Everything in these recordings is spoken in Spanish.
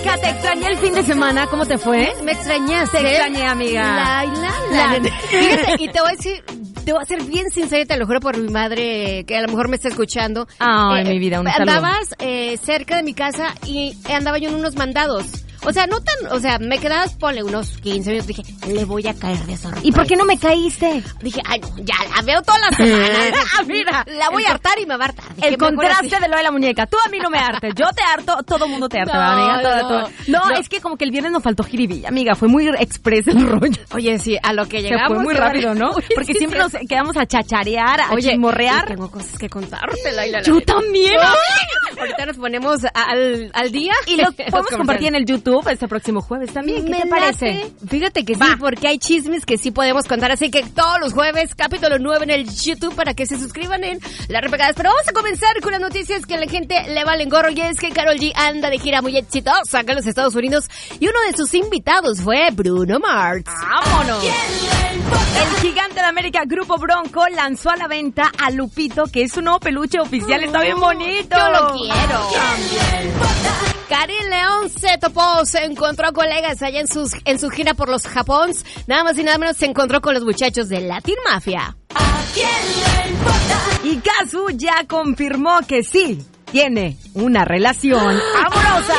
Hija, te extrañé el fin de semana. ¿Cómo te fue? Me extrañaste. Te extrañé, amiga. Fíjate, y te voy a decir, te voy a ser bien sincera, te lo juro por mi madre, que a lo mejor me está escuchando. Ay, mi vida, un saludo. Andabas cerca de mi casa y andaba yo en unos mandados. O sea, no tan, o sea, me quedabas, ponle unos 15 minutos, dije, le voy a caer de sorpresa. ¿Y por qué no me caíste? Dije, ay, no, ya la veo toda la semana. Mira, la voy a hartar y me va a hartar. Dije, el contraste de lo de la muñeca. Tú a mí no me hartes, yo te harto, todo el mundo te harta, ¿verdad, amiga? No, es que como que el viernes nos faltó jiribilla, amiga, fue muy express el rollo. Oye, sí, a lo que llegamos. Se fue muy rápido, ¿no? Oye, porque sí, siempre nos quedamos a chacharear, a chismorrear. Tengo cosas que contarte, Laila. Yo también. Ahorita nos ponemos al día. Y los podemos compartir en el YouTube este próximo jueves también. ¿Qué te parece? Fíjate que sí, porque hay chismes que sí podemos contar. Así que todos los jueves, capítulo 9 en el YouTube para que se suscriban en Las Repegadas. Pero vamos a comenzar con las noticias que a la gente le valen gorro. Y es que Karol G anda de gira muy exitosa acá en los Estados Unidos. Y uno de sus invitados fue Bruno Mars. ¡Vámonos! El gigante de América, Grupo Bronco, lanzó a la venta a Lupito, que es su nuevo peluche oficial. Está bien bonito. Yo lo quiero. Karin León se encontró colegas allá en su gira por los Japons. Nada más y nada menos se encontró con los muchachos de Latin Mafia. ¿A quién le importa? Y Kazu ya confirmó que sí tiene una relación amorosa.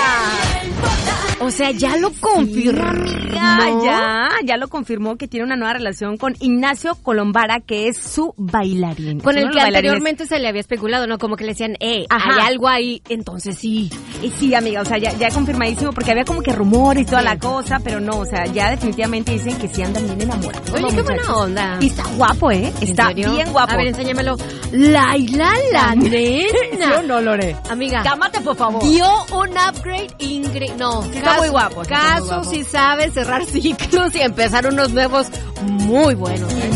O sea, ya lo confirmó. Amiga, ya lo confirmó que tiene una nueva relación con Ignacio Colombara, que es su bailarín. Con el que anteriormente se le había especulado, ¿no? Como que le decían, hay algo ahí, entonces sí. Y sí, amiga, o sea, ya confirmadísimo, porque había como que rumores y toda la cosa, pero no, o sea, ya definitivamente dicen que sí andan bien enamorados. Oye, qué buena onda. Y está guapo, Está bien guapo. A ver, enséñamelo. Laila, la nena. Yo no, Lore. Amiga. Cámate, por favor. Dio un upgrade No, está muy guapo. Caso si sabe cerrar ciclos y empezar unos nuevos muy buenos.